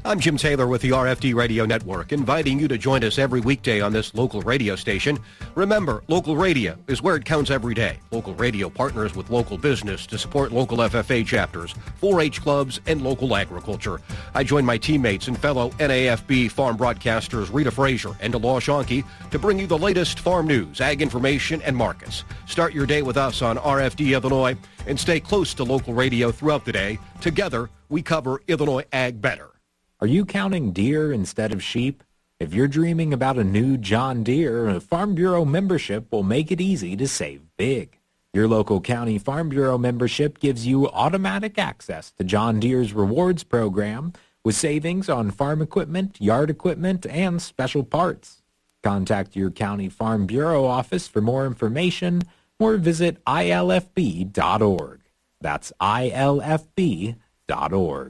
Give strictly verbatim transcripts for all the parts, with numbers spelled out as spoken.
I'm Jim Taylor with the R F D Radio Network, inviting you to join us every weekday on this local radio station. Remember, local radio is where it counts every day. Local radio partners with local business to support local F F A chapters, four H clubs, and local agriculture. I join my teammates and fellow N A F B farm broadcasters Rita Frazier and Delor Schonke to bring you the latest farm news, ag information, and markets. Start your day with us on R F D Illinois and stay close to local radio throughout the day. Together, we cover Illinois ag better. Are you counting deer instead of sheep? If you're dreaming about a new John Deere, a Farm Bureau membership will make it easy to save big. Your local county Farm Bureau membership gives you automatic access to John Deere's rewards program with savings on farm equipment, yard equipment, and special parts. Contact your county Farm Bureau office for more information or visit I L F B dot org. That's I L F B dot org.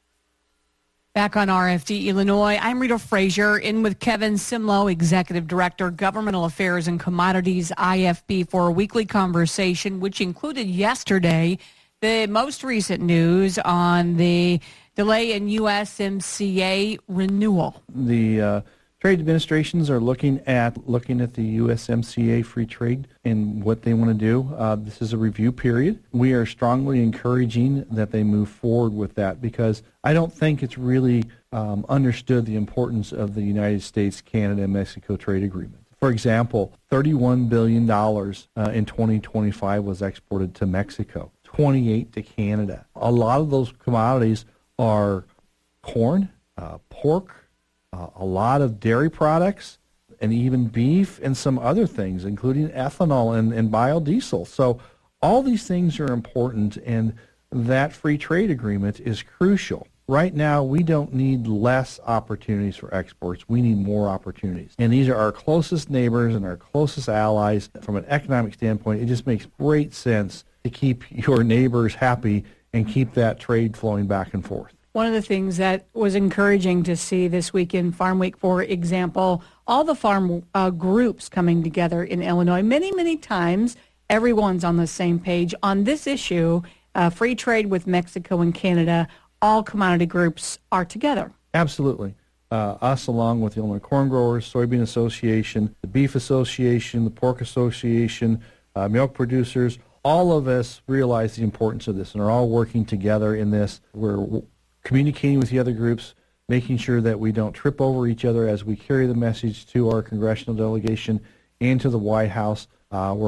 Back on R F D Illinois, I'm Rita Frazier, in with Kevin Simlow, Executive Director, Governmental Affairs and Commodities, I F B, for a weekly conversation, which included yesterday the most recent news on the delay in U S M C A renewal. The uh, trade administrations are looking at looking at the U S M C A free trade and what they want to do. Uh, this is a review period. We are strongly encouraging that they move forward with that because I don't think it's really um, understood the importance of the United States, Canada, and Mexico trade agreement. For example, thirty-one billion dollars uh, in twenty twenty-five was exported to Mexico, twenty-eight to Canada. A lot of those commodities are corn, uh, pork, uh, a lot of dairy products, and even beef and some other things, including ethanol and, and biodiesel. So all these things are important, and that free trade agreement is crucial. Right now, we don't need less opportunities for exports. We need more opportunities. And these are our closest neighbors and our closest allies. From an economic standpoint, it just makes great sense to keep your neighbors happy and keep that trade flowing back and forth. One of the things that was encouraging to see this week in Farm Week, for example, all the farm uh, groups coming together in Illinois. Many, many times, everyone's on the same page on this issue, uh, free trade with Mexico and Canada. All commodity groups are together. Absolutely. Uh, us, along with the Illinois Corn Growers, Soybean Association, the Beef Association, the Pork Association, uh, milk producers, all of us realize the importance of this and are all working together in this. We're communicating with the other groups, making sure that we don't trip over each other as we carry the message to our congressional delegation and to the White House. Uh, we're